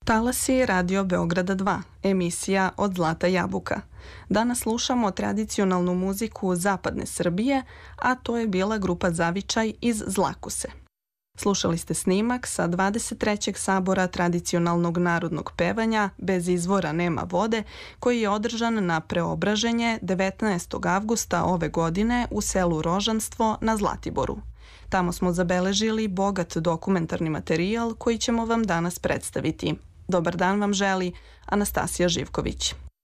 Talasi Radio Beograda 2, emisija Od Zlata jabuka. Danas slušamo tradicionalnu muziku zapadne Srbije, a to je bila grupa Zavičaj iz Zlakuse. Slušali ste snimak sa 23. sabora tradicionalnog narodnog pevanja Bez izvora nema vode, koji je održan na Preobraženje 19. avgusta ove godine u selu Rožanstvo na Zlatiboru. Tamo smo zabeležili bogat dokumentarni materijal koji ćemo vam danas predstaviti. Dobar dan vam želi Anastasija Živković.